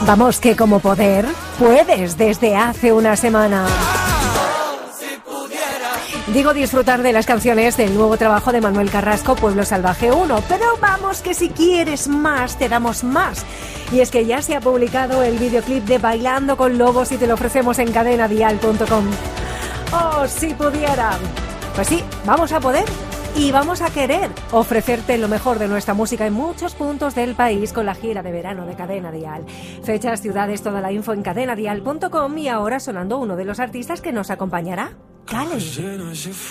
Vamos, que como poder, puedes desde hace una semana. Digo disfrutar de las canciones del nuevo trabajo de Manuel Carrasco, Pueblo Salvaje 1, pero vamos que si quieres más, te damos más. Y es que ya se ha publicado el videoclip de Bailando con Lobos y te lo ofrecemos en cadenadial.com. ¡Oh, si pudiera! Pues sí, vamos a poder y vamos a querer ofrecerte lo mejor de nuestra música en muchos puntos del país con la gira de verano de Cadena Dial. Fechas, ciudades, toda la info en cadenadial.com y ahora sonando uno de los artistas que nos acompañará. ¡Dale!